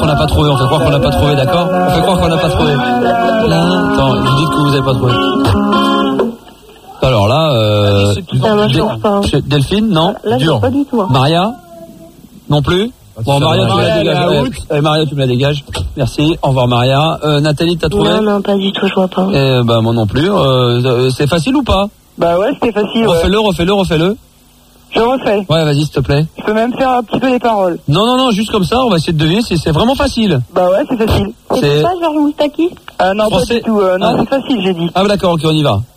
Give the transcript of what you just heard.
qu'on n'a pas trouvé, on fait croire qu'on n'a pas trouvé, d'accord? On fait croire qu'on n'a pas trouvé. Attends, vous dites que vous n'avez pas trouvé. Alors là, Delphine, non? Là, Dur. pas du tout. Hein. Maria? Non plus? Bon, Maria, tu me la dégages. Maria, tu me la dégages. Merci. Au revoir, Maria. Nathalie, t'as trouvé? Non, pas du tout, je vois pas. Bah, moi non plus. C'est facile ou pas? Bah ouais, c'était facile. Refais-le. Je refais. Ouais, vas-y, s'il te plaît. Je peux même faire un petit peu les paroles. Non, juste comme ça, on va essayer de deviner. C'est vraiment facile. Bah ouais, c'est facile. C'est pas Georges Moustaki? Non, français. Pas du tout. Non, c'est facile, j'ai dit. Ah, d'accord, ok, on y va.